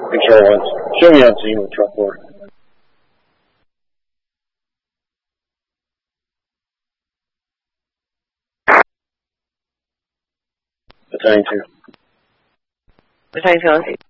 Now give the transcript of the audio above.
Control 1. Show me on scene with truck 4. Battalion 2. Battalion 2 on scene.